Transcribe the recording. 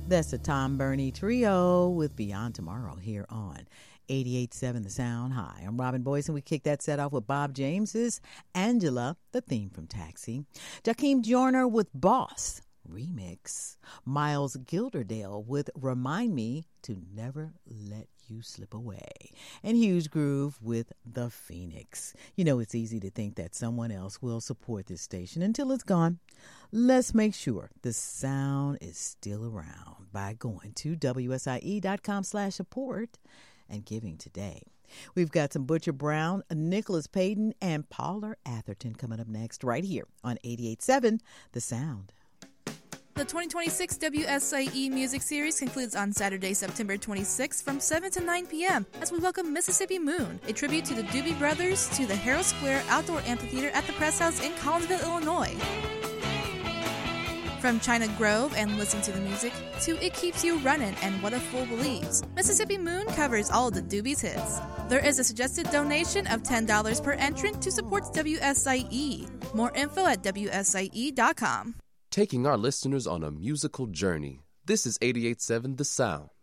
That's the Tom Burney Trio with Beyond Tomorrow here on 88.7 The Sound. Hi, I'm Robin Boyce, and we kicked that set off with Bob James's Angela, the theme from Taxi. Jakeem Joyner with Boss remix. Miles Gilderdale with Remind Me to Never Let You Slip Away. And Huge Groove with The Phoenix. You know, it's easy to think that someone else will support this station until it's gone. Let's make sure the sound is still around by going to WSIE.com/support and giving today. We've got some Butcher Brown, Nicholas Payton, and Paula Atherton coming up next right here on 88.7 The Sound. The 2026 WSIE Music Series concludes on Saturday, September 26th from 7 to 9 p.m. as we welcome Mississippi Moon, a tribute to the Doobie Brothers, to the Harold Square Outdoor Amphitheater at the Press House in Collinsville, Illinois. From China Grove and Listen to the Music to It Keeps You Runnin' and What a Fool Believes, Mississippi Moon covers all of the Doobies hits. There is a suggested donation of $10 per entrant to support WSIE. More info at WSIE.com. Taking our listeners on a musical journey. This is 88.7 The Sound.